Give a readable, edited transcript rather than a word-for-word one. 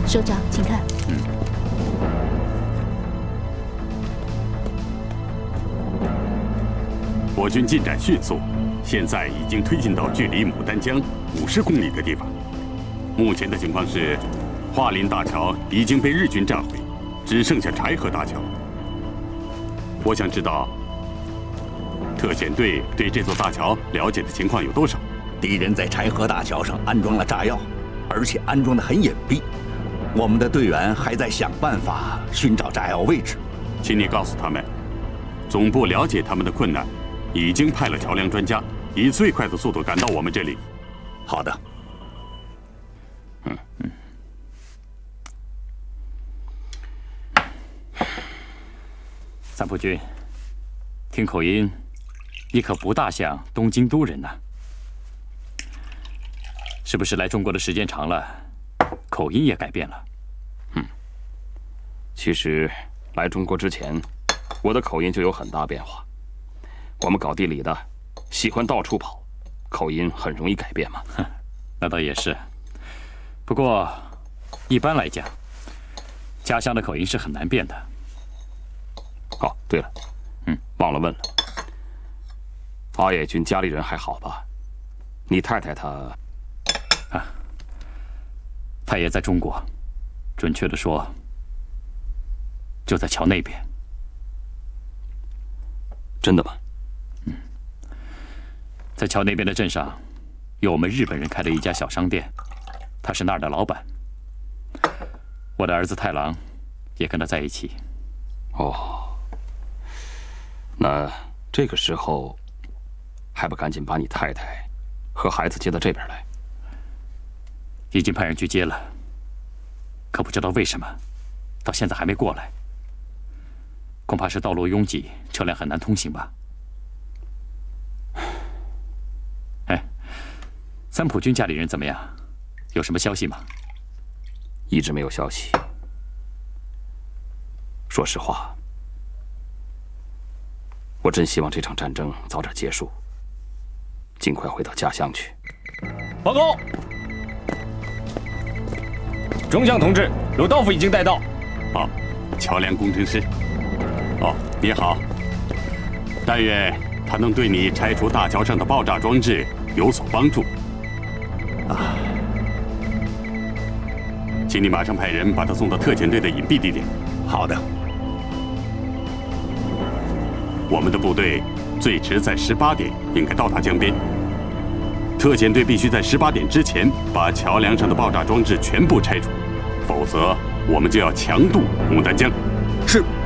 首长，请看。 我军进展迅速，现在已经推进到距离牡丹江50公里的地方。目前的情况是，桦林大桥已经被日军炸毁，只剩下柴河大桥。我想知道，特遣队对这座大桥了解的情况有多少？ 敌人在柴河大桥上安装了炸药，而且安装得很隐蔽。我们的队员还在想办法寻找炸药位置。 请你告诉他们，总部了解他们的困难。 已经派了桥梁专家，以最快的速度赶到我们这里。 好的。 三浦君，听口音，你可不大像东京都人呐。是不是来中国的时间长了，口音也改变了？ 其实来中国之前，我的口音就有很大变化。 我们搞地理的，喜欢到处跑，口音很容易改变嘛。 那倒也是。不过，一般来讲，家乡的口音是很难变的。 哦，对了，忘了问了，阿野君家里人还好吧？你太太她也在中国，准确的说，就在桥那边。 真的吗？ 在桥那边的镇上，有我们日本人开的一家小商店，他是那儿的老板。我的儿子太郎也跟他在一起。 哦，那这个时候还不赶紧把你太太和孩子接到这边来？ 已经派人去接了，可不知道为什么，到现在还没过来。恐怕是道路拥挤，车辆很难通行吧。 三浦君家里人怎么样？有什么消息吗？ 一直没有消息。说实话，我真希望这场战争早点结束，尽快回到家乡去。 报告，中将同志，鲁道夫已经带到。 哦，桥梁工程师。哦，你好。但愿他能对你拆除大桥上的爆炸装置有所帮助。 请你马上派人把他送到特遣队的隐蔽地点。 好的。 我们的部队最迟在18点应该到达江边。特遣队必须在18点之前把桥梁上的爆炸装置全部拆除，否则我们就要强渡牡丹江。 是。